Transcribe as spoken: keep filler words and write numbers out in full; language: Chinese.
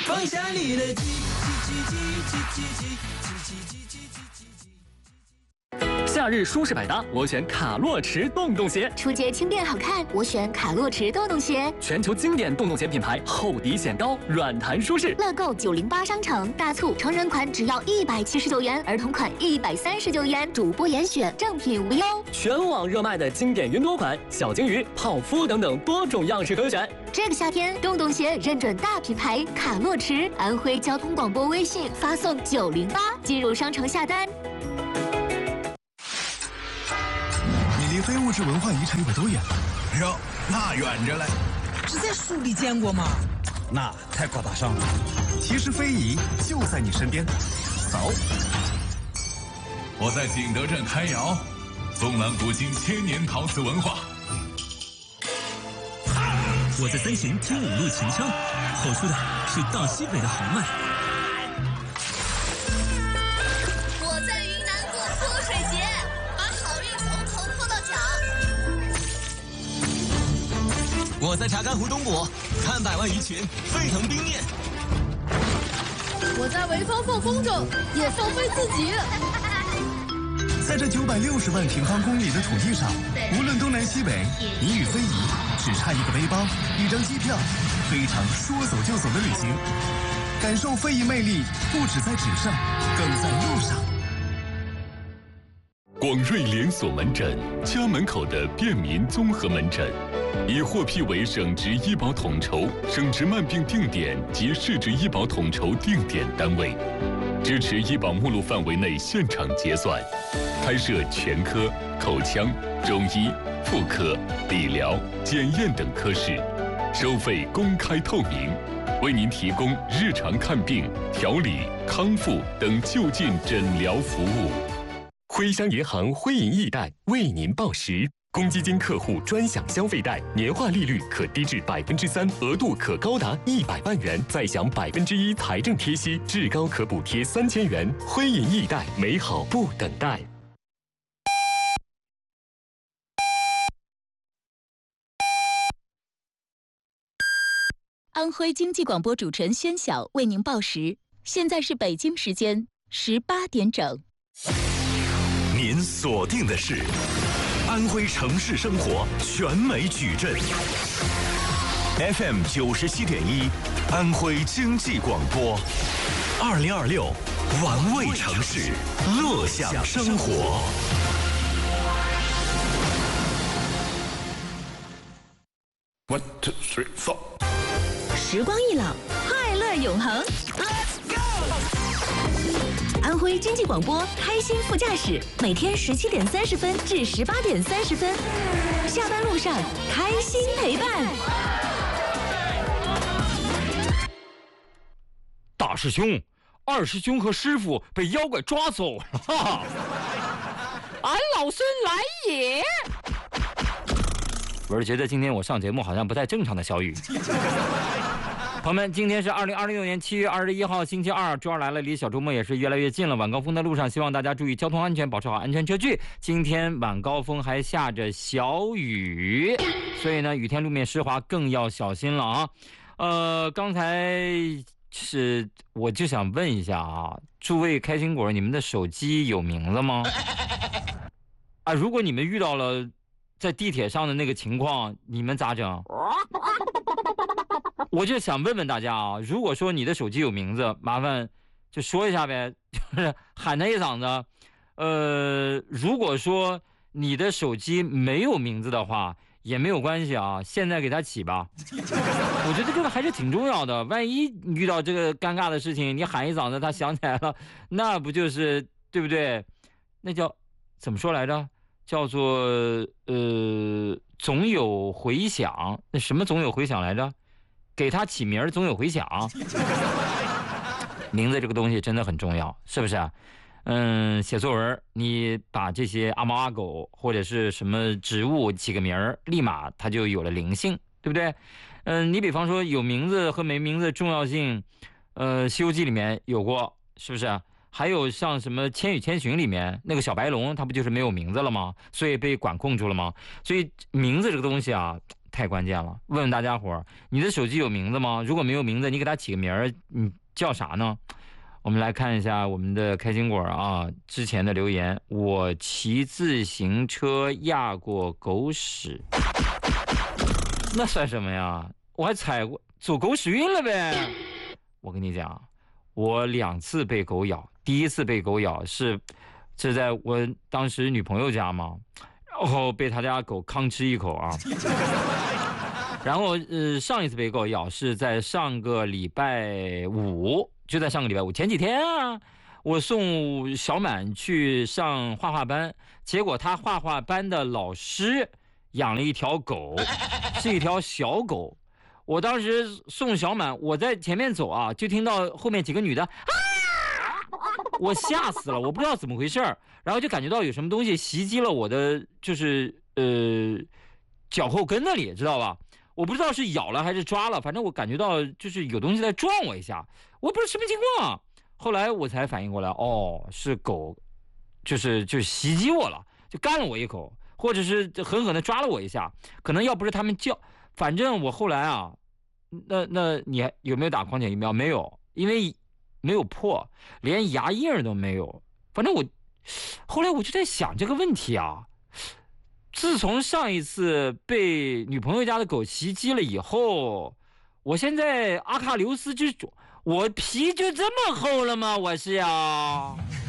放下你的鸡鸡鸡鸡鸡鸡鸡鸡鸡鸡。 夏日舒适百搭，我选卡洛驰洞洞鞋。 出街轻便好看，我选卡洛驰洞洞鞋。 全球经典洞洞鞋品牌，厚底显高，软弹舒适。 乐购九零八商城大促，成人款只要一百七十九元，儿童款一百三十九元，主播严选，正品无忧。 全网热卖的经典云朵款、小金鱼、泡芙等等多种样式可选。 这个夏天，洞洞鞋认准大品牌卡洛驰，安徽交通广播微信发送九零八进入商城下单。 离非物质文化遗产有多远？ 哟，那远着嘞。 只在书里见过吗？ 那太高大上了。 其实非遗就在你身边。扫。 我在景德镇开窑，纵览古今千年陶瓷文化。 我在三秦听五路秦腔，口出的是大西北的豪迈。 我在云南过泼水节，把好运从头泼到脚。 我在查干湖东部看百万鱼群沸腾冰面。 我在潍坊放风筝，也放飞自己。 在这九百六十万平方公里的土地上，无论东南西北，你与非遗只差一个背包、一张机票，非常说走就走的旅行。感受非遗魅力，不只在纸上，更在路上。 广瑞连锁门诊，家门口的便民综合门诊，已获批为省直医保统筹、省直慢病定点及市直医保统筹定点单位，支持医保目录范围内现场结算，开设全科、口腔、中医、妇科、理疗、检验等科室，收费公开透明，为您提供日常看病、调理、康复等就近诊疗服务。徽商银行徽银易贷为您报时，公积金客户专享消费贷，年化利率可低至百分之三，额度可高达一百万元，再享百分之一财政贴息，至高可补贴三千元。徽银易贷，美好不等待。 安徽经济广播主持人宣晓为您报时，现在是北京时间十八点整。 您锁定的是安徽城市生活全美矩阵 F M 九十七点一，安徽经济广播，二零二六玩味城市，乐享生活。 One two three four。 时光一老，快乐永恒。Let's go！ 安徽经济广播开心副驾驶，每天十七点三十分至十八点三十分，下班路上开心陪伴。 大师兄，二师兄和师傅被妖怪抓走了，哈哈！ 俺老孙来也！ 我是觉得今天我上节目好像不太正常的小雨。朋友们，今天是二零二六年七月二十一号星期二，周二来了，离小周末也是越来越近了。晚高峰的路上，希望大家注意交通安全，保持好安全车距。今天晚高峰还下着小雨，所以呢，雨天路面湿滑更要小心了啊。呃，刚才是我就想问一下啊，诸位开心果，你们的手机有名字吗？啊，如果你们遇到了在地铁上的那个情况，你们咋整？我就想问问大家啊，如果说你的手机有名字，麻烦就说一下呗，就是喊他一嗓子。呃，如果说你的手机没有名字的话，也没有关系啊，现在给他起吧。我觉得这个还是挺重要的，万一遇到这个尴尬的事情，你喊一嗓子，他想起来了，那不就是对不对？那叫怎么说来着？叫做呃，总有回响。那什么总有回响来着？给他起名总有回响。名字这个东西真的很重要，是不是？嗯，写作文你把这些阿猫阿狗或者是什么植物起个名儿，立马它就有了灵性，对不对？嗯，你比方说有名字和没名字的重要性，呃，《西游记》里面有过，是不是？还有像什么《千与千寻》里面那个小白龙，它不就是没有名字了吗？所以被管控住了吗？所以名字这个东西啊， 太关键了。问问大家伙儿，你的手机有名字吗？如果没有名字，你给它起个名儿，你叫啥呢？我们来看一下我们的开心果啊之前的留言。我骑自行车压过狗屎，那算什么呀？我还踩过走狗屎运了呗。我跟你讲，我两次被狗咬，第一次被狗咬是是在我当时女朋友家嘛，然后被他家狗吭吃一口啊。然后呃上一次被狗咬是在上个礼拜五。就在上个礼拜五前几天啊，我送小满去上画画班，结果他画画班的老师养了一条狗，是一条小狗。我当时送小满，我在前面走啊，就听到后面几个女的啊，我吓死了，我不知道怎么回事，然后就感觉到有什么东西袭击了我的，就是呃脚后跟那里，知道吧？我不知道是咬了还是抓了，反正我感觉到就是有东西在撞我一下，我不知道什么情况啊。后来我才反应过来，哦，是狗，就是就袭击我了，就干了我一口，或者是狠狠的抓了我一下。可能要不是他们叫，反正我后来啊，那那你还有没有打狂犬疫苗？没有，因为没有破，连牙印都没有。反正我后来我就在想这个问题啊。自从上一次被女朋友家的狗袭击了以后，我现在阿喀琉斯之种，我皮就这么厚了吗？我是呀。